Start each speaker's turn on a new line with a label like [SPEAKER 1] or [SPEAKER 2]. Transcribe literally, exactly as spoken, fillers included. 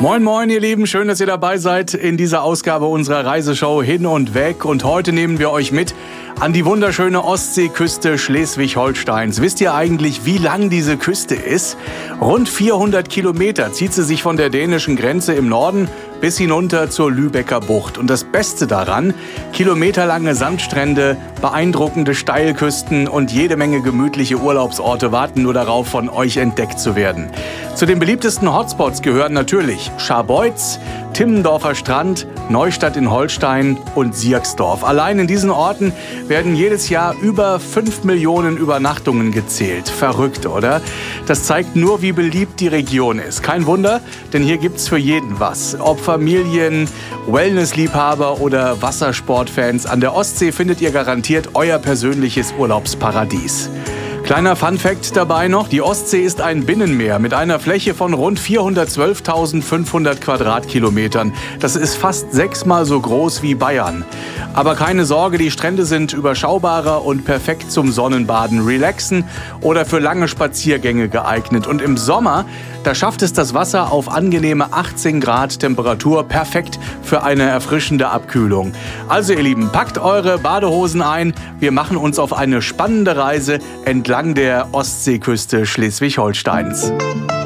[SPEAKER 1] Moin moin ihr Lieben, schön, dass ihr dabei seid in dieser Ausgabe unserer Reiseshow Hin und Weg. Und heute nehmen wir euch mit an die wunderschöne Ostseeküste Schleswig-Holsteins. Wisst ihr eigentlich, wie lang diese Küste ist? Rund vierhundert Kilometer zieht sie sich von der dänischen Grenze im Norden bis hinunter zur Lübecker Bucht. Und das Beste daran, kilometerlange Sandstrände, beeindruckende Steilküsten und jede Menge gemütliche Urlaubsorte warten nur darauf, von euch entdeckt zu werden. Zu den beliebtesten Hotspots gehören natürlich Scharbeutz, Timmendorfer Strand, Neustadt in Holstein und Sierksdorf. Allein in diesen Orten werden jedes Jahr über fünf Millionen Übernachtungen gezählt. Verrückt, oder? Das zeigt nur, wie beliebt die Region ist. Kein Wunder, denn hier gibt's für jeden was. Ob Familien, Wellnessliebhaber oder Wassersportfans, an der Ostsee findet ihr garantiert euer persönliches Urlaubsparadies. Kleiner Funfact dabei noch, die Ostsee ist ein Binnenmeer mit einer Fläche von rund vierhundertzwölftausendfünfhundert Quadratkilometern. Das ist fast sechsmal so groß wie Bayern. Aber keine Sorge, die Strände sind überschaubarer und perfekt zum Sonnenbaden, Relaxen oder für lange Spaziergänge geeignet. Und im Sommer, da schafft es das Wasser auf angenehme achtzehn Grad Temperatur, perfekt für eine erfrischende Abkühlung. Also ihr Lieben, packt eure Badehosen ein, wir machen uns auf eine spannende Reise entlang der Ostseeküste Schleswig-Holsteins.